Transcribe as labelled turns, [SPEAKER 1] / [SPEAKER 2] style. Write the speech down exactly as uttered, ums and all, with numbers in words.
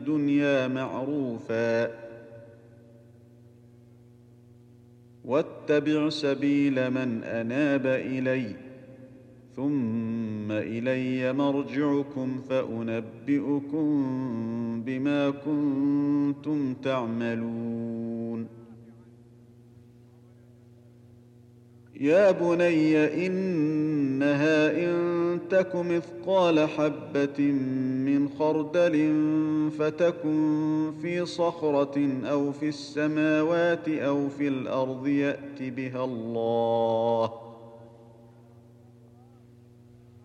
[SPEAKER 1] الدنيا معروفا واتبع سبيل من أناب إلي ثم إلي مرجعكم فأنبئكم بما كنتم تعملون. يا بني إنها إن تك مثقال حبة من خردل فتكن في صخرة أو في السماوات أو في الأرض يأت بها الله